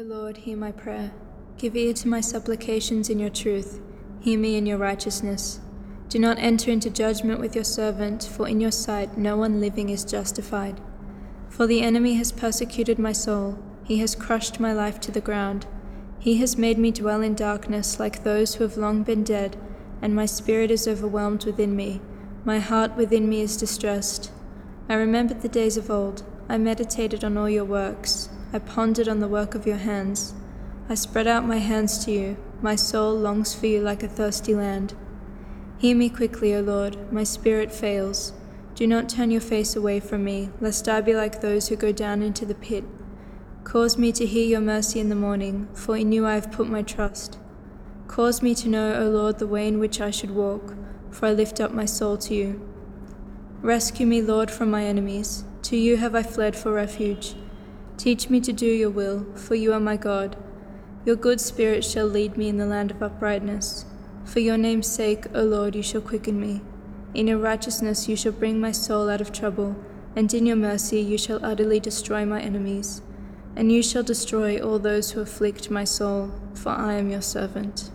Lord, hear my prayer. Give ear to my supplications in your truth. Hear me in your righteousness. Do not enter into judgment with your servant, for in your sight no one living is justified. For the enemy has persecuted my soul. He has crushed my life to the ground. He has made me dwell in darkness like those who have long been dead, and my spirit is overwhelmed within me. My heart within me is distressed. I remembered the days of old. I meditated on all your works. I pondered on the work of your hands. I spread out my hands to you. My soul longs for you like a thirsty land. Hear me quickly, O Lord. My spirit fails. Do not turn your face away from me, lest I be like those who go down into the pit. Cause me to hear your mercy in the morning, for in you I have put my trust. Cause me to know, O Lord, the way in which I should walk, for I lift up my soul to you. Rescue me, Lord, from my enemies. To you have I fled for refuge. Teach me to do your will, for you are my God. Your good spirit shall lead me in the land of uprightness. For your name's sake, O Lord, you shall quicken me. In your righteousness you shall bring my soul out of trouble, and in your mercy you shall utterly destroy my enemies. And you shall destroy all those who afflict my soul, for I am your servant.